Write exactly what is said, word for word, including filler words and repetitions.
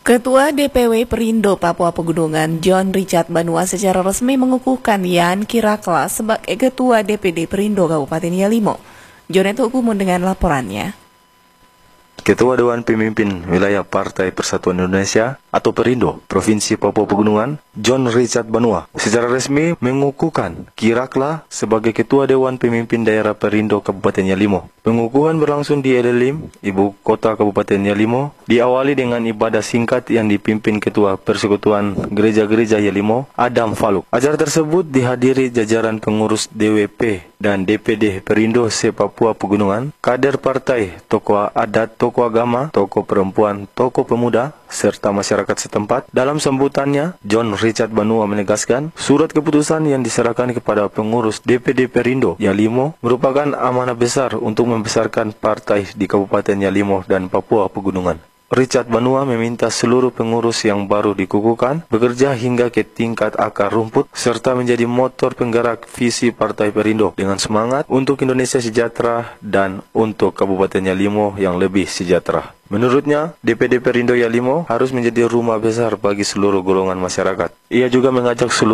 Ketua D P W Perindo Papua Pegunungan John Richard Banua secara resmi mengukuhkan Yan Kirakla sebagai Ketua D P D Perindo Kabupaten Yalimo. John itu hukum dengan laporannya. Ketua Dewan Pemimpin Wilayah Partai Persatuan Indonesia atau Perindo Provinsi Papua Pegunungan John Richard Banua secara resmi mengukuhkan Kirakla sebagai Ketua Dewan Pemimpin Daerah Perindo Kabupaten Yalimo. Pengukuhan berlangsung di Edelim, ibu kota Kabupaten Yalimo, diawali dengan ibadah singkat yang dipimpin Ketua Persekutuan Gereja-Gereja Yalimo, Adam Faluk. Acara tersebut dihadiri jajaran pengurus D W P dan D P D Perindo se-Papua Pegunungan, kader partai, tokoh adat, tokoh agama, tokoh perempuan, tokoh pemuda, serta masyarakat setempat. Dalam sambutannya, John Richard Banua menegaskan, surat keputusan yang diserahkan kepada pengurus D P D Perindo Yalimo merupakan amanah besar untuk membesarkan partai di Kabupaten Yalimo dan Papua Pegunungan. Richard Banua meminta seluruh pengurus yang baru dikukuhkan bekerja hingga ke tingkat akar rumput serta menjadi motor penggerak visi Partai Perindo dengan semangat untuk Indonesia sejahtera dan untuk Kabupaten Yalimo yang lebih sejahtera. Menurutnya, D P D Perindo Yalimo harus menjadi rumah besar bagi seluruh golongan masyarakat. Ia juga mengajak seluruh